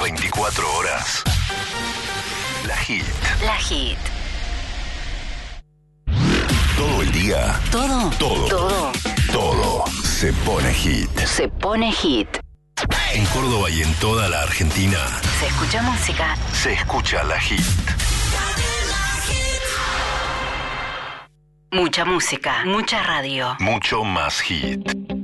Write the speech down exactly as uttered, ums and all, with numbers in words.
las veinticuatro horas. La Hit. La Hit. Todo el día. Todo. Todo. Todo. Todo se pone hit. Se pone hit. En Córdoba y en toda la Argentina Se escucha música. se escucha La Hit. Mucha música. Mucha radio. Mucho más hit.